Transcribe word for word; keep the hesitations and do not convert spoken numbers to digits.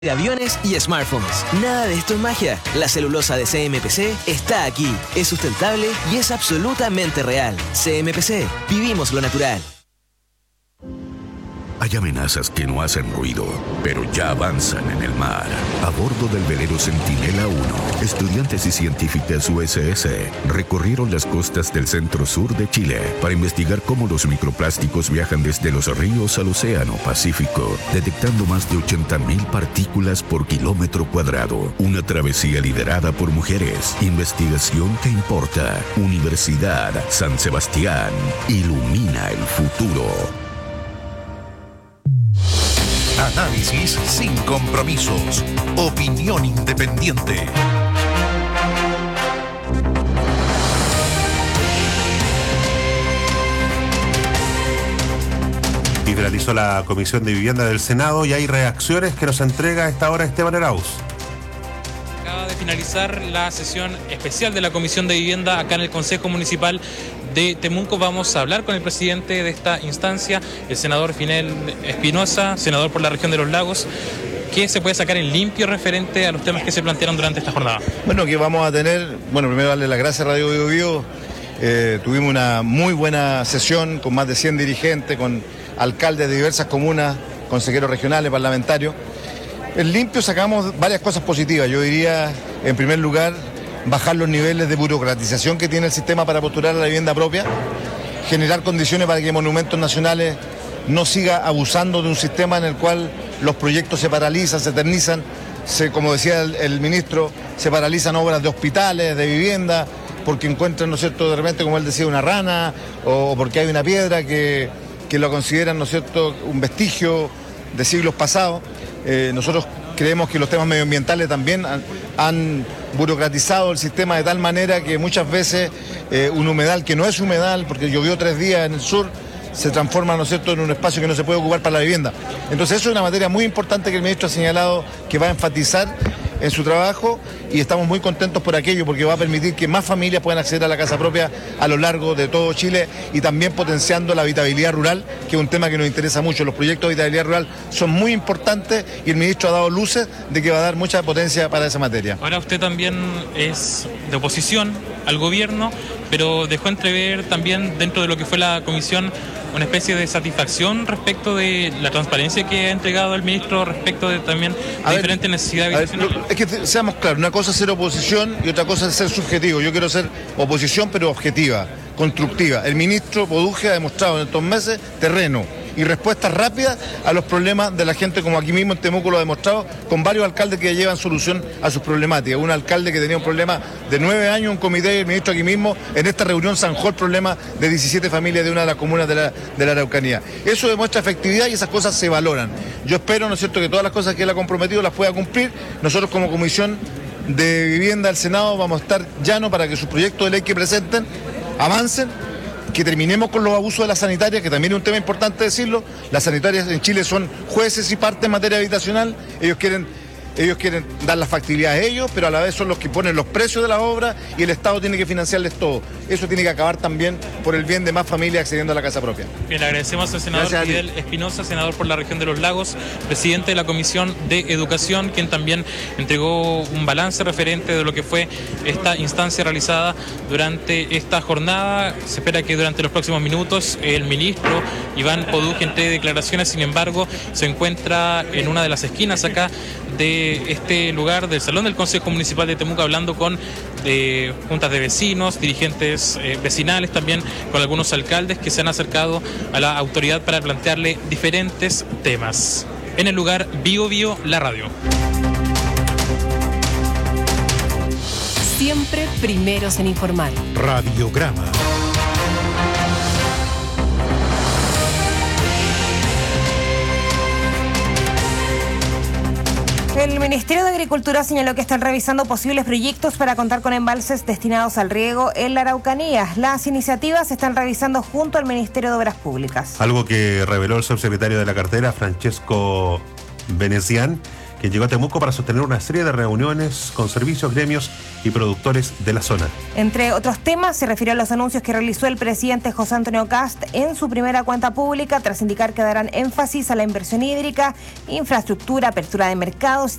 de aviones y smartphones. Nada de esto es magia. La celulosa de C M P C está aquí. Es sustentable y es absolutamente real. C M P C. Vivimos lo natural. Hay amenazas que no hacen ruido, pero ya avanzan en el mar. A bordo del velero Centinela uno, estudiantes y científicas U S S recorrieron las costas del centro-sur de Chile para investigar cómo los microplásticos viajan desde los ríos al océano Pacífico, detectando más de ochenta mil partículas por kilómetro cuadrado. Una travesía liderada por mujeres. Investigación que importa. Universidad San Sebastián. Ilumina el futuro. Análisis sin compromisos. Opinión independiente. Y finalizó la Comisión de Vivienda del Senado y hay reacciones que nos entrega a esta hora Esteban Arauz. Acaba de finalizar la sesión especial de la Comisión de Vivienda acá en el Consejo Municipal de Temuco. Vamos a hablar con el presidente de esta instancia, el senador Finel Espinosa, senador por la región de los Lagos. ¿Qué se puede sacar en limpio referente a los temas que se plantearon durante esta jornada? Bueno, que vamos a tener, bueno, primero darle las gracias a Radio Bio Bio. Eh, tuvimos una muy buena sesión con más de cien dirigentes, con alcaldes de diversas comunas, consejeros regionales, parlamentarios. En limpio sacamos varias cosas positivas. Yo diría, en primer lugar, bajar los niveles de burocratización que tiene el sistema para postular a la vivienda propia, generar condiciones para que Monumentos Nacionales no siga abusando de un sistema en el cual los proyectos se paralizan, se eternizan, se, como decía el, el ministro, se paralizan obras de hospitales, de vivienda, porque encuentran, ¿no es cierto?, de repente, como él decía, una rana, o, o porque hay una piedra que, que lo consideran, ¿no es cierto?, un vestigio de siglos pasados. Eh, nosotros creemos que los temas medioambientales también han, han burocratizado el sistema de tal manera que muchas veces eh, un humedal que no es humedal, porque llovió tres días en el sur, se transforma, ¿no es cierto?, en un espacio que no se puede ocupar para la vivienda. Entonces eso es una materia muy importante que el ministro ha señalado que va a enfatizar en su trabajo y estamos muy contentos por aquello porque va a permitir que más familias puedan acceder a la casa propia a lo largo de todo Chile y también potenciando la habitabilidad rural, que es un tema que nos interesa mucho. Los proyectos de habitabilidad rural son muy importantes y el ministro ha dado luces de que va a dar mucha potencia para esa materia. Ahora usted también es de oposición al gobierno, pero dejó entrever también dentro de lo que fue la comisión una especie de satisfacción respecto de la transparencia que ha entregado el ministro respecto de también de diferentes necesidades habitacionales. Es que seamos claros, una cosa es ser oposición y otra cosa es ser subjetivo. Yo quiero ser oposición pero objetiva, constructiva. El ministro Poduje ha demostrado en estos meses terreno y respuestas rápidas a los problemas de la gente, como aquí mismo en Temuco lo ha demostrado, con varios alcaldes que llevan solución a sus problemáticas. Un alcalde que tenía un problema de nueve años, un comité, y el ministro aquí mismo en esta reunión zanjó el problema de diecisiete familias de una de las comunas de la, de la Araucanía. Eso demuestra efectividad y esas cosas se valoran. Yo espero, ¿no es cierto?, que todas las cosas que él ha comprometido las pueda cumplir. Nosotros como Comisión de Vivienda del Senado vamos a estar llanos para que sus proyectos de ley que presenten avancen, que terminemos con los abusos de las sanitarias, que también es un tema importante decirlo. Las sanitarias en Chile son jueces y parte en materia habitacional. Ellos quieren, ellos quieren dar la factibilidad a ellos, pero a la vez son los que ponen los precios de las obras y el Estado tiene que financiarles todo. Eso tiene que acabar también por el bien de más familias accediendo a la casa propia. Bien, agradecemos al senador Fidel Espinosa, senador por la región de los Lagos, presidente de la Comisión de Educación, quien también entregó un balance referente de lo que fue esta instancia realizada durante esta jornada. Se espera que durante los próximos minutos el ministro Iván Poduje entregue declaraciones, sin embargo, se encuentra en una de las esquinas acá de este lugar, del Salón del Consejo Municipal de Temuco, hablando con eh, juntas de vecinos, dirigentes eh, vecinales, también con algunos alcaldes que se han acercado a la autoridad para plantearle diferentes temas. En el lugar Bio Bio, la radio. Siempre primeros en informar. Radiograma. El Ministerio de Agricultura señaló que están revisando posibles proyectos para contar con embalses destinados al riego en la Araucanía. Las iniciativas se están revisando junto al Ministerio de Obras Públicas. Algo que reveló el subsecretario de la cartera, Francesco Venecián, quien llegó a Temuco para sostener una serie de reuniones con servicios, gremios y productores de la zona. Entre otros temas, se refirió a los anuncios que realizó el presidente José Antonio Kast en su primera cuenta pública, tras indicar que darán énfasis a la inversión hídrica, infraestructura, apertura de mercados